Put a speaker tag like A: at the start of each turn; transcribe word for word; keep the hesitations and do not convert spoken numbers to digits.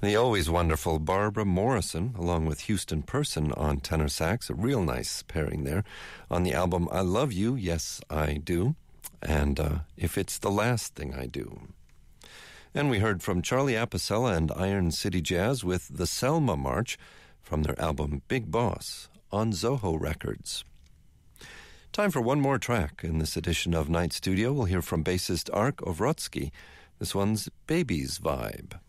A: The always wonderful Barbara Morrison, along with Houston Person on tenor sax, a real nice pairing there, on the album I Love You, Yes I Do, and uh, If It's the Last Thing I Do. And we heard from Charlie Apicella and Iron City Jazz with the Selma March from their album Big Boss on Zoho Records. Time for one more track in this edition of Night Studio. We'll hear from bassist Ark Ovrotsky. This one's Baby's Vibe.